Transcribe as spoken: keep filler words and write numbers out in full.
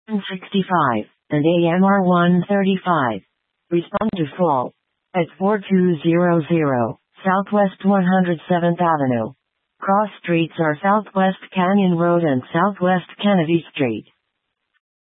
sixty-five, and A M R one thirty-five. Respond to fall at four two zero zero, Southwest one hundred seventh Avenue. Cross streets are Southwest Canyon Road and Southwest Kennedy Street.